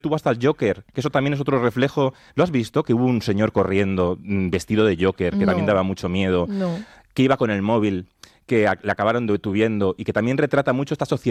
tuvo hasta el Joker, que eso también es otro reflejo. ¿Lo has visto? Que hubo un señor corriendo vestido de Joker, que también No, daba mucho miedo, no. que iba con el móvil, que le acabaron detuviendo y que también retrata mucho esta sociedad